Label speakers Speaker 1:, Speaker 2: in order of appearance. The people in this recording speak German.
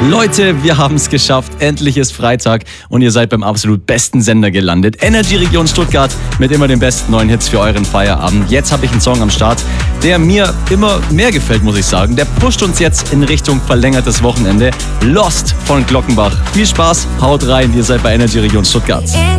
Speaker 1: Leute, wir haben es geschafft. Endlich ist Freitag und ihr seid beim absolut besten Sender gelandet. Energy Region Stuttgart mit immer den besten neuen Hits für euren Feierabend. Jetzt habe ich einen Song am Start, der mir immer mehr gefällt, muss ich sagen. Der pusht uns jetzt in Richtung verlängertes Wochenende. Lost von Glockenbach. Viel Spaß, haut rein, ihr seid bei Energy Region Stuttgart.